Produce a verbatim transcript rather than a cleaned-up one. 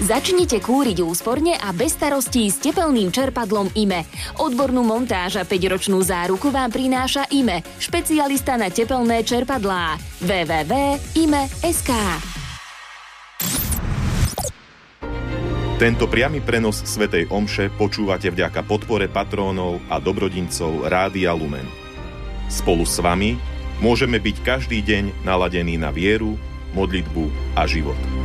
Začnite kúriť úsporne a bez starostí s tepelným čerpadlom í em e. Odbornú montáž a päťročnú záruku vám prináša í em e, špecialista na tepelné čerpadlá. w w w bodka i m e bodka es ká. Tento priamy prenos svätej omše počúvate vďaka podpore patrónov a dobrodincov Rádia Lumen. Spolu s vami môžeme byť každý deň naladení na vieru, modlitbu a život.